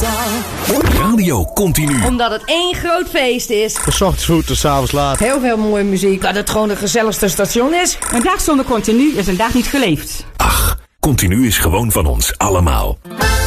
Radio Continu. Omdat het één groot feest is. Van 's ochtends vroeg tot 's avonds laat. Heel veel mooie muziek. Dat het gewoon de gezelligste station is. Een dag zonder Continu is een dag niet geleefd. Ach, Continu is gewoon van ons allemaal.